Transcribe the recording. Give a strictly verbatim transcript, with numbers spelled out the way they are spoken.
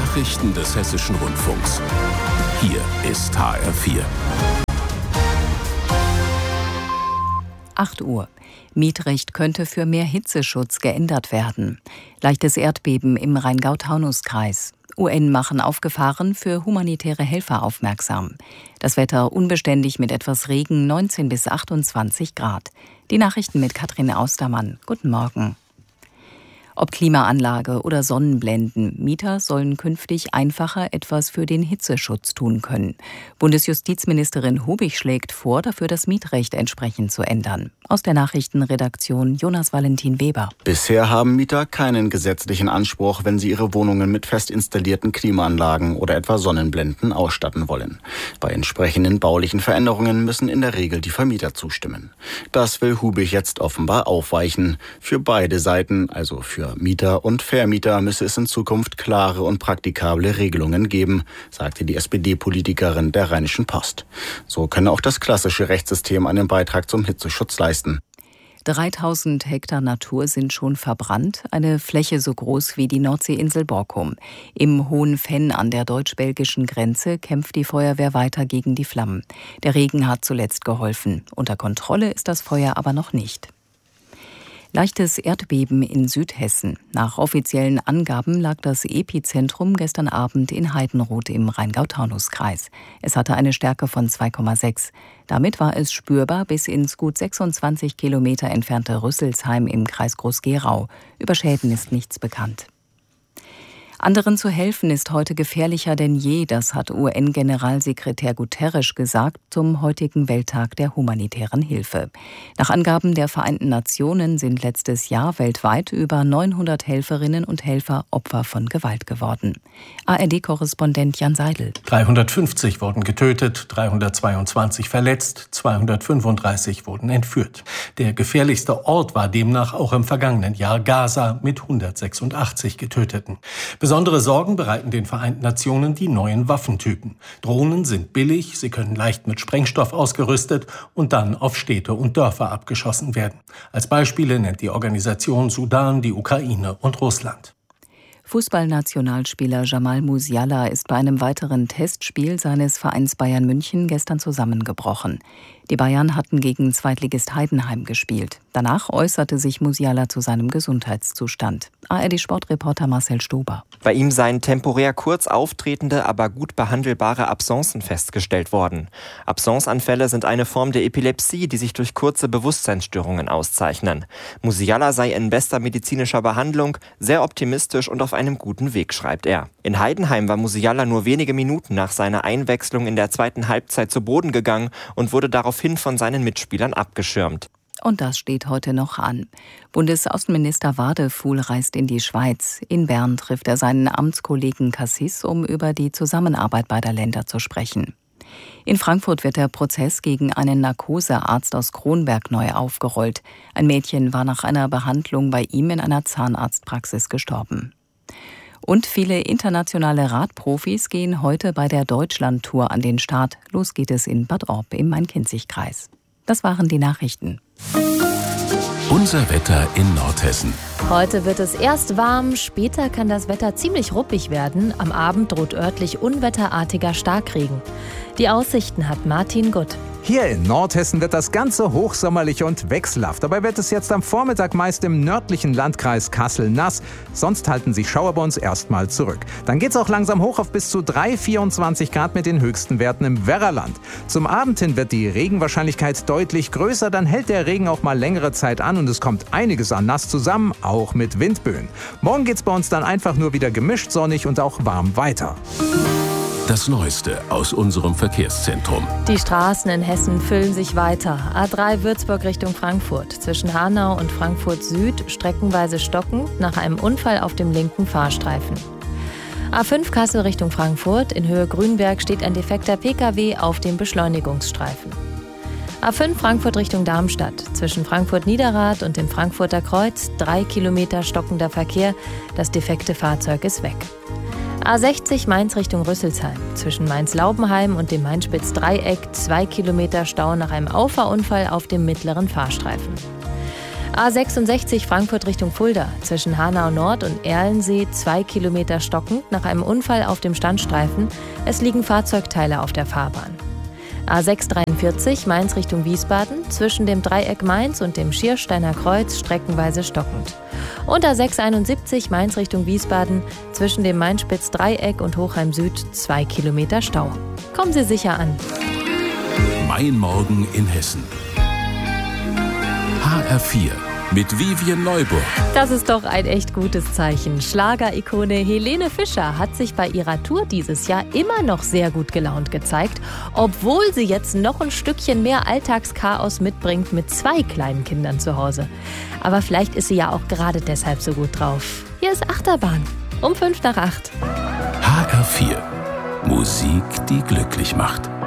Nachrichten des Hessischen Rundfunks. Hier ist H R vier. acht Uhr. Mietrecht könnte für mehr Hitzeschutz geändert werden. Leichtes Erdbeben im Rheingau-Taunus-Kreis. U N machen auf Gefahren für humanitäre Helfer aufmerksam. Das Wetter unbeständig mit etwas Regen, neunzehn bis achtundzwanzig Grad. Die Nachrichten mit Katrin Austermann. Guten Morgen. Ob Klimaanlage oder Sonnenblenden, Mieter sollen künftig einfacher etwas für den Hitzeschutz tun können. Bundesjustizministerin Hubig schlägt vor, dafür das Mietrecht entsprechend zu ändern. Aus der Nachrichtenredaktion Jonas Valentin Weber. Bisher haben Mieter keinen gesetzlichen Anspruch, wenn sie ihre Wohnungen mit fest installierten Klimaanlagen oder etwa Sonnenblenden ausstatten wollen. Bei entsprechenden baulichen Veränderungen müssen in der Regel die Vermieter zustimmen. Das will Hubig jetzt offenbar aufweichen. Für beide Seiten, also für Mieter und Vermieter, müsse es in Zukunft klare und praktikable Regelungen geben, sagte die S P D-Politikerin der Rheinischen Post. So könne auch das klassische Rechtssystem einen Beitrag zum Hitzeschutz leisten. dreitausend Hektar Natur sind schon verbrannt, eine Fläche so groß wie die Nordseeinsel Borkum. Im Hohen Venn an der deutsch-belgischen Grenze kämpft die Feuerwehr weiter gegen die Flammen. Der Regen hat zuletzt geholfen. Unter Kontrolle ist das Feuer aber noch nicht. Leichtes Erdbeben in Südhessen. Nach offiziellen Angaben lag das Epizentrum gestern Abend in Heidenroth im Rheingau-Taunus-Kreis. Es hatte eine Stärke von zwei Komma sechs. Damit war es spürbar bis ins gut sechsundzwanzig Kilometer entfernte Rüsselsheim im Kreis Groß-Gerau. Über Schäden ist nichts bekannt. Anderen zu helfen ist heute gefährlicher denn je, das hat U N-Generalsekretär Guterres gesagt zum heutigen Welttag der humanitären Hilfe. Nach Angaben der Vereinten Nationen sind letztes Jahr weltweit über neunhundert Helferinnen und Helfer Opfer von Gewalt geworden. A R D-Korrespondent Jan Seidel. dreihundertfünfzig wurden getötet, dreihundertzweiundzwanzig verletzt, zweihundertfünfunddreißig wurden entführt. Der gefährlichste Ort war demnach auch im vergangenen Jahr Gaza mit hundertsechsundachtzig Getöteten. Besondere Sorgen bereiten den Vereinten Nationen die neuen Waffentypen. Drohnen sind billig, sie können leicht mit Sprengstoff ausgerüstet und dann auf Städte und Dörfer abgeschossen werden. Als Beispiele nennt die Organisation Sudan, die Ukraine und Russland. Fußballnationalspieler Jamal Musiala ist bei einem weiteren Testspiel seines Vereins Bayern München gestern zusammengebrochen. Die Bayern hatten gegen Zweitligist Heidenheim gespielt. Danach äußerte sich Musiala zu seinem Gesundheitszustand. A R D-Sportreporter Marcel Stober. Bei ihm seien temporär kurz auftretende, aber gut behandelbare Absencen festgestellt worden. Absenceanfälle sind eine Form der Epilepsie, die sich durch kurze Bewusstseinsstörungen auszeichnen. Musiala sei in bester medizinischer Behandlung, sehr optimistisch und auf einem guten Weg, schreibt er. In Heidenheim war Musiala nur wenige Minuten nach seiner Einwechslung in der zweiten Halbzeit zu Boden gegangen und wurde daraufhin von seinen Mitspielern abgeschirmt. Und das steht heute noch an. Bundesaußenminister Wadefuhl reist in die Schweiz. In Bern trifft er seinen Amtskollegen Cassis, um über die Zusammenarbeit beider Länder zu sprechen. In Frankfurt wird der Prozess gegen einen Narkosearzt aus Kronberg neu aufgerollt. Ein Mädchen war nach einer Behandlung bei ihm in einer Zahnarztpraxis gestorben. Und viele internationale Radprofis gehen heute bei der Deutschlandtour an den Start. Los geht es in Bad Orb im Main-Kinzig-Kreis. Das waren die Nachrichten. Unser Wetter in Nordhessen. Heute wird es erst warm, später kann das Wetter ziemlich ruppig werden. Am Abend droht örtlich unwetterartiger Starkregen. Die Aussichten hat Martin Gutt. Hier in Nordhessen wird das Ganze hochsommerlich und wechselhaft. Dabei wird es jetzt am Vormittag meist im nördlichen Landkreis Kassel nass. Sonst halten sich Schauer bei uns erstmal zurück. Dann geht's auch langsam hoch auf bis zu drei, vierundzwanzig Grad mit den höchsten Werten im Werraland. Zum Abend hin wird die Regenwahrscheinlichkeit deutlich größer. Dann hält der Regen auch mal längere Zeit an und es kommt einiges an nass zusammen, auch mit Windböen. Morgen geht's bei uns dann einfach nur wieder gemischt sonnig und auch warm weiter. Das Neueste aus unserem Verkehrszentrum. Die Straßen in Hessen füllen sich weiter. A drei Würzburg Richtung Frankfurt. Zwischen Hanau und Frankfurt Süd streckenweise stocken nach einem Unfall auf dem linken Fahrstreifen. A fünf Kassel Richtung Frankfurt. In Höhe Grünberg steht ein defekter Pkw auf dem Beschleunigungsstreifen. A fünf Frankfurt Richtung Darmstadt. Zwischen Frankfurt-Niederrad und dem Frankfurter Kreuz drei Kilometer stockender Verkehr. Das defekte Fahrzeug ist weg. A sechzig Mainz Richtung Rüsselsheim. Zwischen Mainz-Laubenheim und dem Mainspitz-Dreieck zwei Kilometer Stau nach einem Auffahrunfall auf dem mittleren Fahrstreifen. A sechsundsechzig Frankfurt Richtung Fulda. Zwischen Hanau Nord und Erlensee zwei Kilometer stockend nach einem Unfall auf dem Standstreifen. Es liegen Fahrzeugteile auf der Fahrbahn. A sechshundertdreiundvierzig Mainz Richtung Wiesbaden. Zwischen dem Dreieck Mainz und dem Schiersteiner Kreuz streckenweise stockend. Und A sechshunderteinundsiebzig Mainz Richtung Wiesbaden. Zwischen dem Mainspitz-Dreieck und Hochheim Süd zwei Kilometer Stau. Kommen Sie sicher an. Mein Morgen in Hessen. H R vier mit Vivien Neuburg. Das ist doch ein echt gutes Zeichen. Schlager-Ikone Helene Fischer hat sich bei ihrer Tour dieses Jahr immer noch sehr gut gelaunt gezeigt, obwohl sie jetzt noch ein Stückchen mehr Alltagschaos mitbringt mit zwei kleinen Kindern zu Hause. Aber vielleicht ist sie ja auch gerade deshalb so gut drauf. Hier ist Achterbahn um fünf nach acht. H R vier. Musik, die glücklich macht.